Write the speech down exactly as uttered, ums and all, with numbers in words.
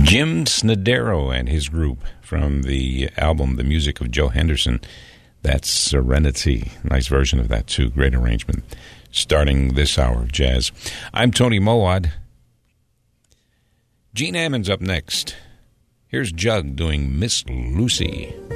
Jim Snodero and his group from the album The Music of Joe Henderson. That's Serenity. Nice version of that, too. Great arrangement. Starting this hour of jazz. I'm Tony Mowat. Gene Ammons up next. Here's Jug doing Miss Lucy.